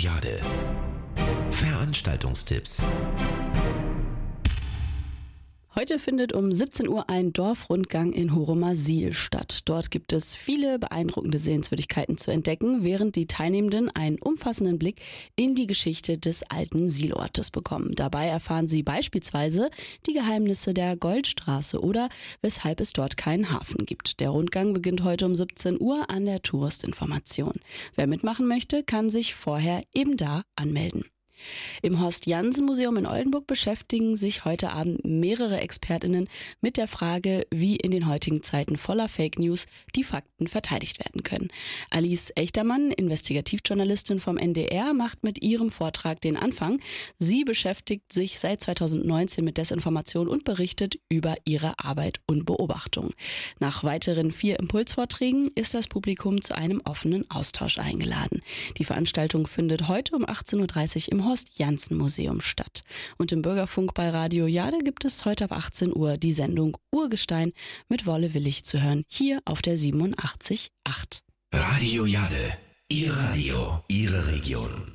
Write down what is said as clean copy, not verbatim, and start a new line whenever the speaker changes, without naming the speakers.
Jade. Veranstaltungstipps.
Heute findet um 17 Uhr ein Dorfrundgang in Horomasil statt. Dort gibt es viele beeindruckende Sehenswürdigkeiten zu entdecken, während die Teilnehmenden einen umfassenden Blick in die Geschichte des alten Silortes bekommen. Dabei erfahren sie beispielsweise die Geheimnisse der Goldstraße oder weshalb es dort keinen Hafen gibt. Der Rundgang beginnt heute um 17 Uhr an der Touristinformation. Wer mitmachen möchte, kann sich vorher eben da anmelden. Im Horst-Janssen-Museum in Oldenburg beschäftigen sich heute Abend mehrere ExpertInnen mit der Frage, wie in den heutigen Zeiten voller Fake News die Fakten verteidigt werden können. Alice Echtermann, Investigativjournalistin vom NDR, macht mit ihrem Vortrag den Anfang. Sie beschäftigt sich seit 2019 mit Desinformation und berichtet über ihre Arbeit und Beobachtung. Nach weiteren 4 Impulsvorträgen ist das Publikum zu einem offenen Austausch eingeladen. Die Veranstaltung findet heute um 18.30 Uhr im Horst-Janssen-Museum statt. Und im Bürgerfunk bei Radio Jade gibt es heute ab 18 Uhr die Sendung Urgestein mit Wolle Willig zu hören, hier auf der 87.8.
Radio Jade. Ihr Radio, Ihre Region.